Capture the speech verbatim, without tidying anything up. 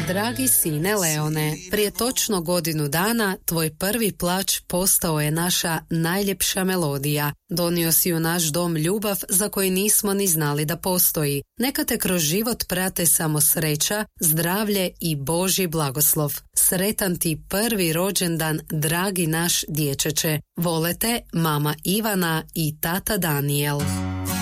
Dragi sine Leone, prije točno godinu dana tvoj prvi plač postao je naša najljepša melodija. Donio si u naš dom ljubav za koji nismo ni znali da postoji. Neka te kroz život prate samo sreća, zdravlje i Božji blagoslov. Sretan ti prvi rođendan, dragi naš dječeče. Vole te mama Ivana i tata Daniel.